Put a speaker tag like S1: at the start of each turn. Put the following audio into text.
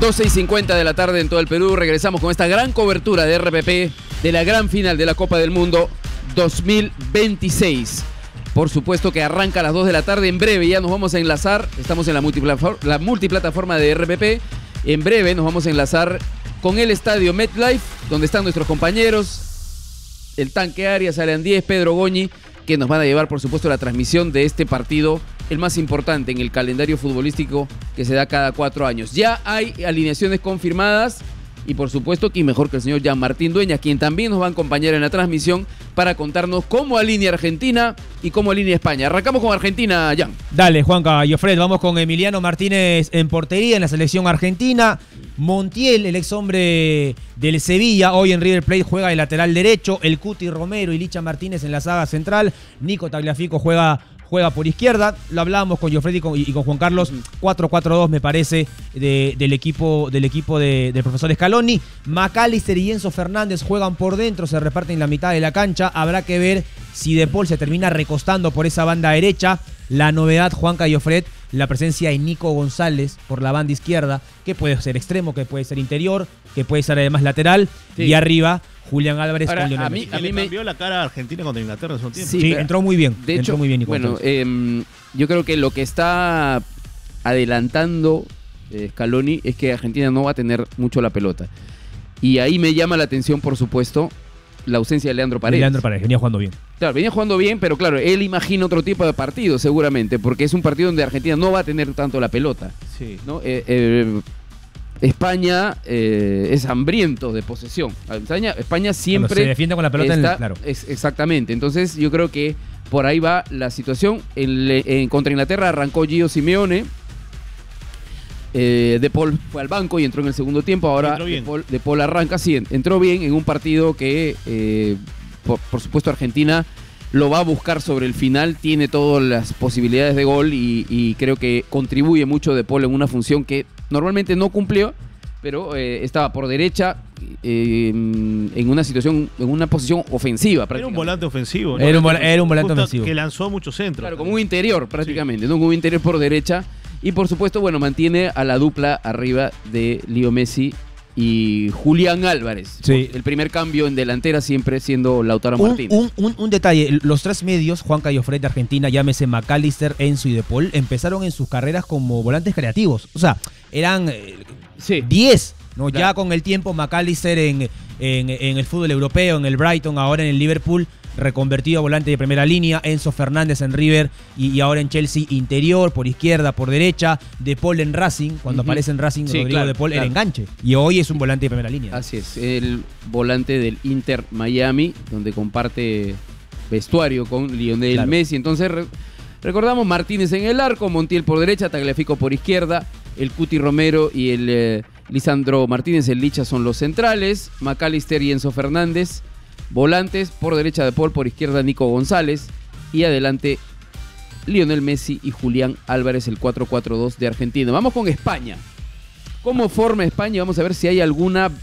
S1: 12:50 de la tarde en todo el Perú. Regresamos con esta gran cobertura de RPP de la gran final de la Copa del Mundo 2026. Por supuesto que arranca a las 2 de la tarde. En breve ya nos vamos a enlazar. Estamos en la multiplataforma de RPP. En breve nos vamos a enlazar con el estadio MetLife, donde están nuestros compañeros, el Tanque Arias, Alan 10, Pedro Goñi, que nos van a llevar, por supuesto, la transmisión de este partido, el más importante en el calendario futbolístico que se da cada 4 años. Ya hay alineaciones confirmadas y, por supuesto, que mejor que el señor Jan Martín Dueñas, quien también nos va a acompañar en la transmisión para contarnos cómo alinea Argentina y cómo alinea España. Arrancamos con Argentina, Jan.
S2: Dale, Juanca y Ofred, vamos con Emiliano Martínez en portería en la selección argentina. Montiel, el ex hombre del Sevilla, hoy en River Plate juega de lateral derecho. El Cuti Romero y Licha Martínez en la saga central. Nico Tagliafico juega por izquierda. Lo hablábamos con Jofredi y con Juan Carlos. 4-4-2 me parece del equipo del profesor Scaloni. McAllister y Enzo Fernández juegan por dentro, se reparten en la mitad de la cancha. Habrá que ver si De Paul se termina recostando por esa banda derecha. La novedad, Juanca y Ofred, la presencia de Nico González por la banda izquierda, que puede ser extremo, que puede ser interior, que puede ser además lateral. Sí. Y arriba, Julián Álvarez.
S1: Ahora,
S2: con Lionel
S3: a mí me cambió la cara a Argentina contra Inglaterra hace un tiempo.
S2: Sí, entró muy bien.
S1: De hecho,
S2: muy bien, Nico
S1: bueno, yo creo que lo que está adelantando Scaloni es que Argentina no va a tener mucho la pelota. Y ahí me llama la atención, por supuesto, la ausencia de Leandro Paredes.
S2: Leandro Paredes, venía jugando bien.
S1: Claro, venía jugando bien, pero claro, él imagina otro tipo de partido seguramente, porque es un partido donde Argentina no va a tener tanto la pelota.
S3: Sí.
S1: ¿No? España es hambriento de posesión. España siempre
S2: se defiende con la pelota
S1: está,
S2: claro.
S1: Exactamente. Entonces yo creo que por ahí va la situación. Contra Inglaterra arrancó Gio Simeone. De Paul fue al banco y entró en el segundo tiempo. Ahora De Paul arranca, sí, entró bien en un partido que por supuesto Argentina lo va a buscar sobre el final, tiene todas las posibilidades de gol y creo que contribuye mucho De Paul en una función que normalmente no cumplió, pero estaba por derecha en una situación, en una posición ofensiva.
S3: Era un volante ofensivo, ¿no?
S2: Era un volante ofensivo.
S3: Que lanzó muchos centros.
S1: Claro, como un interior prácticamente, sí. ¿No? Como un interior por derecha. Y por supuesto, bueno, mantiene a la dupla arriba de Leo Messi y Julián Álvarez.
S2: Sí.
S1: El primer cambio en delantera siempre siendo Lautaro Martínez.
S2: Un detalle, los tres medios, Juanca y Ofred de Argentina, llámese McAllister, Enzo y De Paul, empezaron en sus carreras como volantes creativos. O sea, eran 10, ¿no? Claro. Ya con el tiempo McAllister en el fútbol europeo, en el Brighton, ahora en el Liverpool, reconvertido a volante de primera línea. Enzo Fernández en River y ahora en Chelsea, interior, por izquierda, por derecha. De Paul en Racing, cuando aparece en Racing, sí, Rodrigo De Paul era enganche. Y hoy es un volante de primera línea.
S1: Así es, el volante del Inter Miami, donde comparte vestuario con Lionel Messi. Entonces recordamos Martínez en el arco, Montiel por derecha, Tagliafico por izquierda, el Cuti Romero y el Lisandro Martínez, el Licha, son los centrales. McAllister y Enzo Fernández volantes, por derecha De Paul, por izquierda Nico González y adelante Lionel Messi y Julián Álvarez, el 4-4-2 de Argentina. Vamos con España. ¿Cómo forma España? Vamos a ver si hay alguna